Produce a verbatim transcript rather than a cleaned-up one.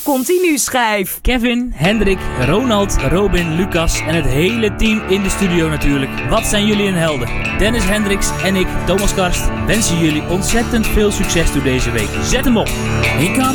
continu schrijf. Kevin, Hendrik, Ronald, Robin, Lucas en het hele team in de studio natuurlijk. Wat zijn jullie een helden? Dennis Hendricks en ik, Thomas Karst, wensen jullie ontzettend veel succes door deze week. Zet hem op! Ik had